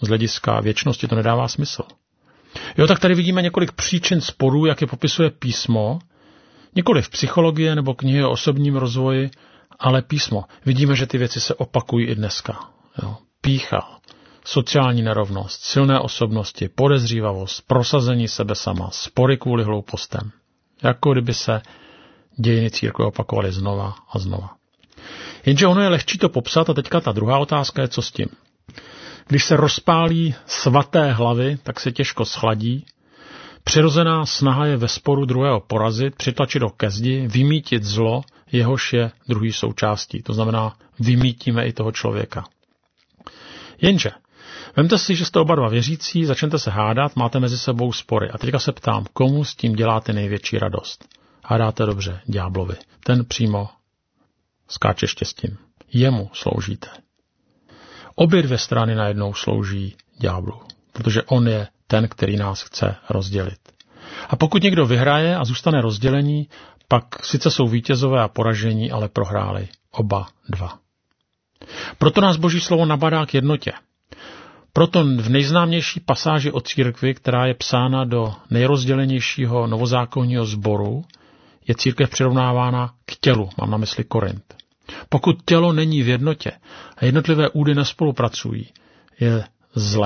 Z hlediska věčnosti to nedává smysl. Jo, tak tady vidíme několik příčin sporů, jak je popisuje písmo, nikoli v psychologie nebo knihy o osobním rozvoji, ale písmo. Vidíme, že ty věci se opakují i dneska. Jo. Pýcha, sociální nerovnost, silné osobnosti, podezřívavost, prosazení sebe sama, spory kvůli hloupostem. Jako kdyby se dějiny církve opakovaly znova a znova. Jenže ono je lehčí to popsat a teďka ta druhá otázka je, co s tím. Když se rozpálí svaté hlavy, tak se těžko schladí. Přirozená snaha je ve sporu druhého porazit, přitlačit ho ke zdi, vymítit zlo, jehož je druhý součástí. To znamená, vymítíme i toho člověka. Jenže, vemte si, že jste oba dva věřící, začnete se hádat, máte mezi sebou spory. A teďka se ptám, komu s tím děláte největší radost? Hádáte dobře, ďáblovi. Ten přímo skáče štěstím. Jemu sloužíte. Obě dvě strany najednou slouží ďáblu, protože on je ten, který nás chce rozdělit. A pokud někdo vyhraje a zůstane rozdělení, pak sice jsou vítězové a poražení, ale prohráli oba dva. Proto nás Boží slovo nabádá k jednotě. Proto v nejznámější pasáži o církvi, která je psána do nejrozdělenějšího novozákonního sboru, je církev přirovnávána k tělu, mám na mysli Korint. Pokud tělo není v jednotě a jednotlivé údy nespolupracují, je zle.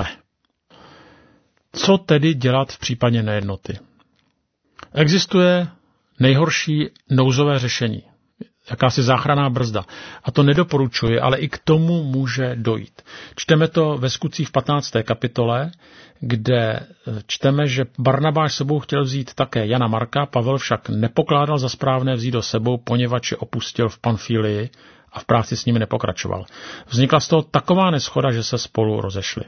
Co tedy dělat v případě nejednoty? Existuje nejhorší nouzové řešení, jakási záchranná brzda. A to nedoporučuji, ale i k tomu může dojít. Čteme to ve Skutcích v 15. kapitole, kde čteme, že Barnabáš sebou chtěl vzít také Jana Marka, Pavel však nepokládal za správné vzít do sebou, poněvadž je opustil v Pamfílii a v práci s nimi nepokračoval. Vznikla z toho taková neshoda, že se spolu rozešli.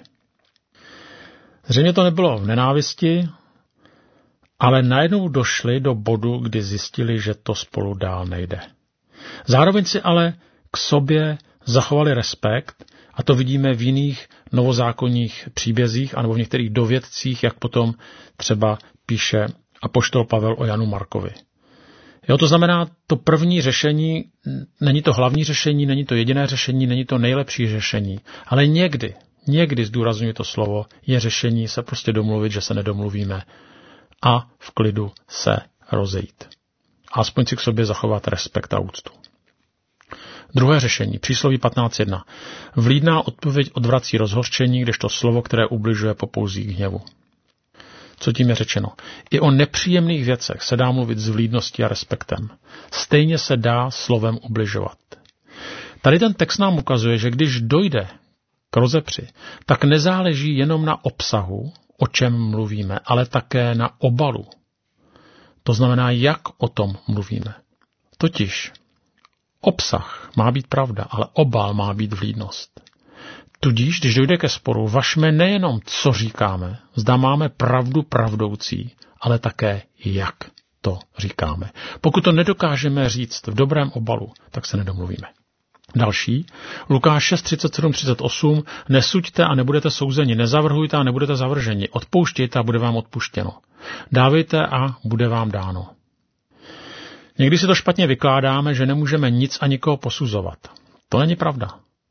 Zřejmě to nebylo v nenávisti, ale najednou došli do bodu, kdy zjistili, že to spolu dál nejde. Zároveň si ale k sobě zachovali respekt, a to vidíme v jiných novozákonních příbězích anebo v některých dovědcích, jak potom třeba píše apoštol Pavel o Janu Markovi. Jo, to znamená, to první řešení není to hlavní řešení, není to jediné řešení, není to nejlepší řešení, ale někdy zdůrazňuji to slovo, je řešení se prostě domluvit, že se nedomluvíme a v klidu se rozejít. Aspoň si k sobě zachovat respekt a úctu. Druhé řešení, přísloví 15.1. Vlídná odpověď odvrací rozhořčení, kdežto slovo, které ubližuje, popouzí k hněvu. Co tím je řečeno? I o nepříjemných věcech se dá mluvit s vlídností a respektem. Stejně se dá slovem ubližovat. Tady ten text nám ukazuje, že když dojde k rozepři, tak nezáleží jenom na obsahu, o čem mluvíme, ale také na obalu. To znamená, jak o tom mluvíme. Totiž obsah má být pravda, ale obal má být vlídnost. Tudíž, když dojde ke sporu, važme nejenom, co říkáme, zda máme pravdu pravdoucí, ale také jak to říkáme. Pokud to nedokážeme říct v dobrém obalu, tak se nedomluvíme. Další, Lukáš 6:37-38, nesuďte a nebudete souzeni, nezavrhujte a nebudete zavrženi, odpouštějte a bude vám odpuštěno. Dávejte a bude vám dáno. Někdy si to špatně vykládáme, že nemůžeme nic a nikoho posuzovat. To není pravda.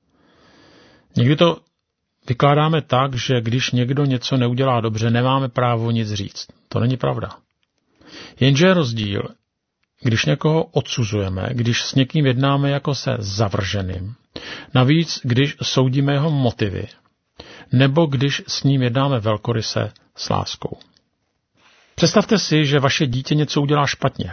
Někdy to vykládáme tak, že když někdo něco neudělá dobře, nemáme právo nic říct. To není pravda. Jenže je rozdíl, když někoho odsuzujeme, když s někým jednáme jako se zavrženým, navíc když soudíme jeho motivy, nebo když s ním jednáme velkoryse s láskou. Představte si, že vaše dítě něco udělá špatně.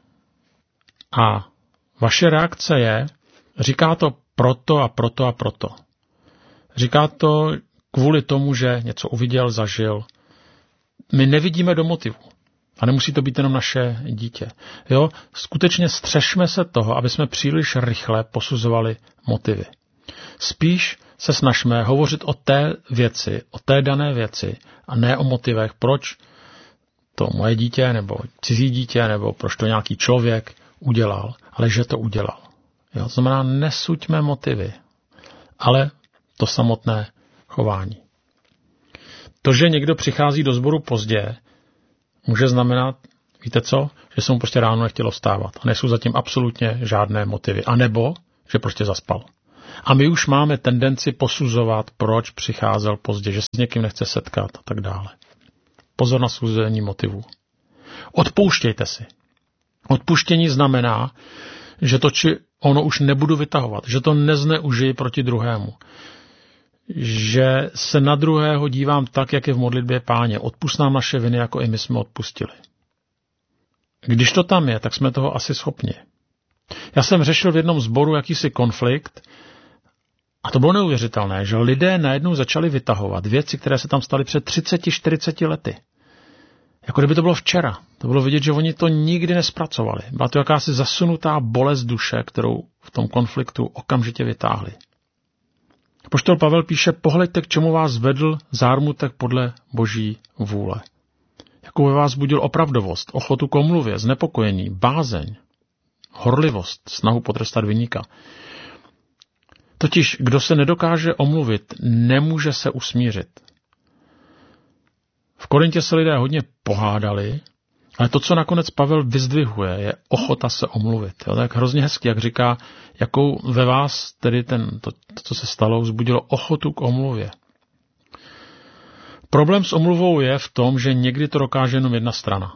A vaše reakce je, říká to proto a proto a proto. Říká to kvůli tomu, že něco uviděl, zažil. My nevidíme do motivu. A nemusí to být jenom naše dítě. Jo? Skutečně střežme se toho, aby jsme příliš rychle posuzovali motivy. Spíš se snažme hovořit o té věci, o té dané věci a ne o motivech, proč to moje dítě nebo cizí dítě nebo proč to nějaký člověk udělal, ale že to udělal. Jo? To znamená, nesuďme motivy, ale to samotné chování. To, že někdo přichází do sboru pozdě, může znamenat, víte co, že se mu prostě ráno nechtělo vstávat a nejsou zatím absolutně žádné motivy. A nebo, že prostě zaspal. A my už máme tendenci posuzovat, proč přicházel pozdě, že se s někým nechce setkat a tak dále. Pozor na suzení motivů. Odpouštějte si. Odpuštění znamená, že to či ono už nebudu vytahovat, že to nezneužiji proti druhému. Že se na druhého dívám tak, jak je v modlitbě Páně. Odpusť nám naše viny, jako i my jsme odpustili. Když to tam je, tak jsme toho asi schopni. Já jsem řešil v jednom sboru jakýsi konflikt a to bylo neuvěřitelné, že lidé najednou začali vytahovat věci, které se tam staly před 30-40 lety. Jako kdyby to bylo včera. To bylo vidět, že oni to nikdy nespracovali. Byla to jakási zasunutá bolest duše, kterou v tom konfliktu okamžitě vytáhli. Apoštol Pavel píše, pohleďte, k čemu vás vedl zármutek podle Boží vůle. Jakou ve vás budil opravdovost, ochotu k omluvě, znepokojení, bázeň, horlivost, snahu potrestat viníka. Totiž, kdo se nedokáže omluvit, nemůže se usmířit. V Korintě se lidé hodně pohádali, ale to, co nakonec Pavel vyzdvihuje, je ochota se omluvit. Jo, tak hrozně hezky, jak říká, jakou ve vás tedy to, co se stalo, vzbudilo ochotu k omluvě. Problém s omluvou je v tom, že někdy to dokáže jenom jedna strana.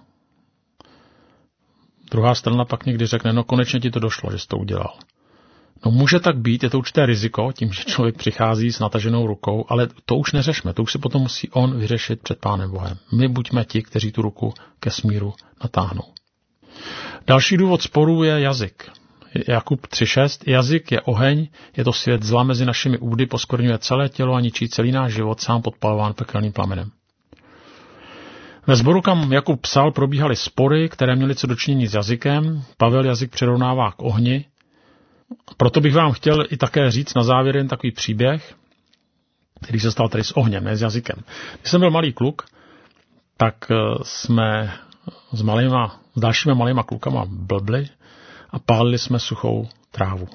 Druhá strana pak někdy řekne, no konečně ti to došlo, že jsi to udělal. No může tak být, je to určité riziko, tím, že člověk přichází s nataženou rukou, ale to už neřešme, to už si potom musí on vyřešit před Pánem Bohem. My buďme ti, kteří tu ruku ke smíru natáhnou. Další důvod sporu je jazyk. Jakub 3.6. Jazyk je oheň, je to svět zla mezi našimi údy, poskvrňuje celé tělo a ničí celý náš život, sám podpalován pekelným plamenem. Ve sboru, kam Jakub psal, probíhaly spory, které měly co dočinění s jazykem. Pavel jazyk přirovnává k ohni. Proto bych vám chtěl i také říct na závěr jen takový příběh, který se stal tady s ohněm, ne s jazykem. Když jsem byl malý kluk, tak jsme s dalšími malýma klukama blbli a pálili jsme suchou trávu.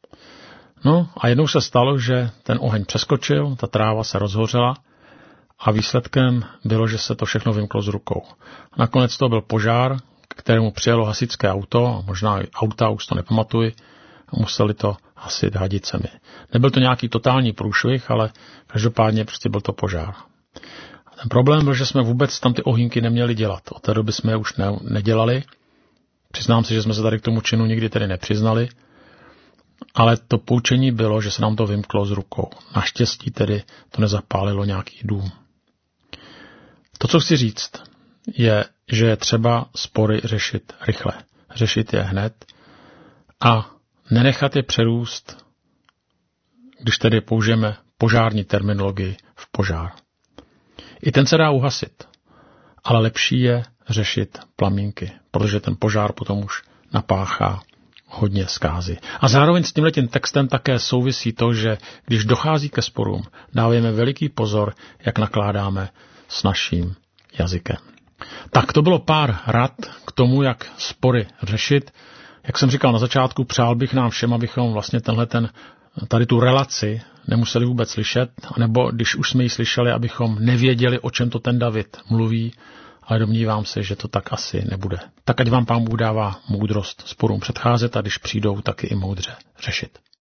No a jednou se stalo, že ten oheň přeskočil, ta tráva se rozhořela a výsledkem bylo, že se to všechno vymklo z rukou. Nakonec to byl požár, k kterému přijelo hasičské auto, a možná i auta, už to nepamatuji, a museli to hasit hadicemi. Nebyl to nějaký totální průšvih, ale každopádně prostě byl to požár. A ten problém byl, že jsme vůbec tam ty ohýnky neměli dělat. Od té doby jsme je už nedělali. Přiznám se, že jsme se tady k tomu činu nikdy tedy nepřiznali, ale to poučení bylo, že se nám to vymklo z rukou. Naštěstí tedy to nezapálilo nějaký dům. To, co chci říct, je, že je třeba spory řešit rychle. Řešit je hned a nenechat je přerůst, když tedy použijeme požární terminologii, v požár. I ten se dá uhasit, ale lepší je řešit plamínky, protože ten požár potom už napáchá hodně zkázy. A zároveň s tímhletím textem také souvisí to, že když dochází ke sporům, dáváme veliký pozor, jak nakládáme s naším jazykem. Tak to bylo pár rad k tomu, jak spory řešit. Jak jsem říkal na začátku, přál bych nám všem, abychom vlastně tady tu relaci nemuseli vůbec slyšet, nebo když už jsme ji slyšeli, abychom nevěděli, o čem to ten David mluví, ale domnívám se, že to tak asi nebude. Tak ať vám Pán Bůh dává moudrost sporům předcházet a když přijdou, taky i moudře řešit.